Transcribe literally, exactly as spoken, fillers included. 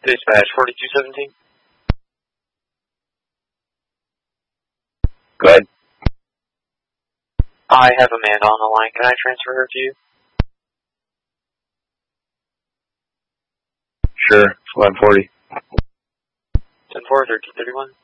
Dispatch forty-two seventeen. Go ahead. I have Amanda on the line. Can I transfer her to you? Sure. It's eleven forty. ten four, thirteen thirty-one.